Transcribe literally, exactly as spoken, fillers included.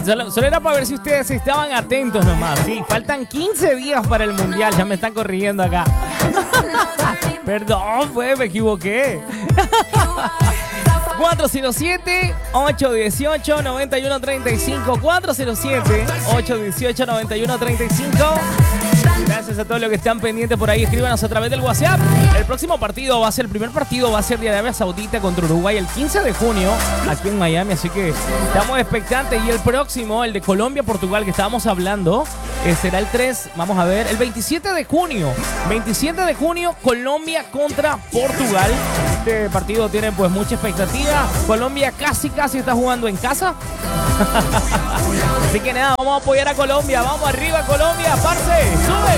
solo, solo era para ver si ustedes estaban atentos nomás. Sí, faltan quince días para el mundial. Ya me están corrigiendo acá. Perdón, pues, me equivoqué. cuatro cero siete, ocho uno ocho, nueve uno tres cinco. cuatro cero siete, ocho uno ocho, nueve uno tres cinco. Gracias a todos los que están pendientes por ahí. Escríbanos a través del WhatsApp. El próximo partido va a ser, el primer partido va a ser de Arabia Saudita contra Uruguay el quince de junio aquí en Miami. Así que estamos expectantes. Y el próximo, el de Colombia-Portugal que estábamos hablando, eh, será el tres, vamos a ver, el veintisiete de junio. veintisiete de junio, Colombia contra Portugal. Este partido tiene pues mucha expectativa. Colombia casi casi está jugando en casa. Así que nada, vamos a apoyar a Colombia. Vamos arriba, Colombia, parce. Sube.